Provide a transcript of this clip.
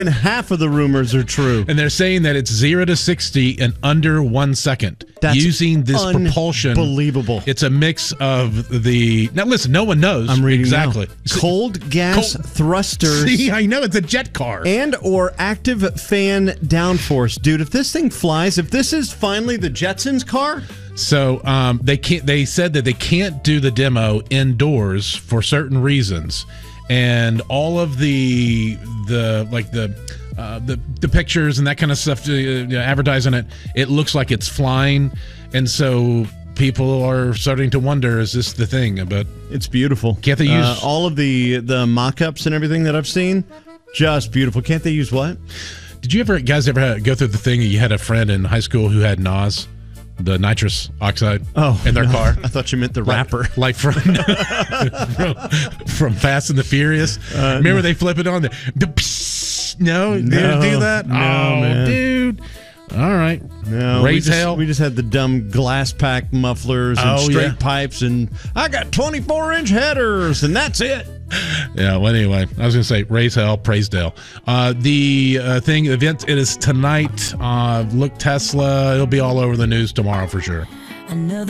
And half of the rumors are true. And they're saying that it's 0 to 60 in under 1 second. That's using this propulsion. Unbelievable. It's a mix of the... Now, listen, no one knows I'm reading exactly. Now. Cold gas thrusters. See, I know, it's a jet car. And or active fan downforce. Dude, if this thing flies, if this is finally the Jetsons car... So they can't. They said that they can't do the demo indoors for certain reasons, and all of the pictures and that kind of stuff advertising it. It looks like it's flying, and so people are starting to wonder: is this the thing? But it's beautiful. Can't they use all of the mock-ups and everything that I've seen? Just beautiful. Can't they use what? Did you guys ever go through the thing? You had a friend in high school who had NOS. The nitrous oxide in their car. I thought you meant the rapper. Like from Fast and the Furious. Remember they flip it on there? No, they didn't do that? No, man. Dude. All right. No, we just had the dumb glass pack mufflers and straight pipes, and I got 24-inch headers, and that's it. Yeah, well, anyway, I was going to say, raise hell, praise Dale. The event, it is tonight. Look, Tesla, it'll be all over the news tomorrow for sure.